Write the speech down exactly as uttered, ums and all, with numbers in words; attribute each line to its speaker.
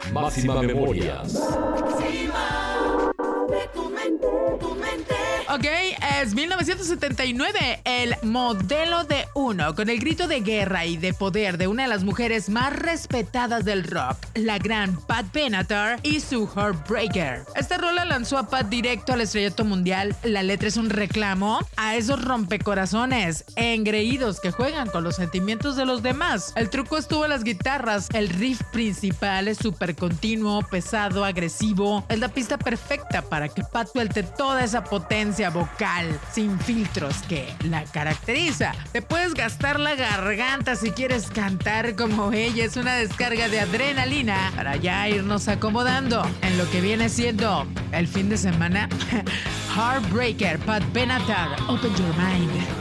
Speaker 1: Máxima Memorias.
Speaker 2: Ok, es mil novecientos setenta y nueve, el modelo de uno, con el grito de guerra y de poder de una de las mujeres más respetadas del rock, la gran Pat Benatar y su Heartbreaker. Esta rola lanzó a Pat directo al estrellato mundial. La letra es un reclamo a esos rompecorazones engreídos que juegan con los sentimientos de los demás. El truco estuvo en las guitarras. El riff principal es súper continuo, pesado, agresivo. Es la pista perfecta para que Pat suelte toda esa potencia vocal sin filtros que la caracteriza. Te puedes gastar la garganta si quieres cantar como ella. Es una descarga de adrenalina para ya irnos acomodando en lo que viene siendo el fin de semana. Heartbreaker, Pat Benatar, Open Your Mind.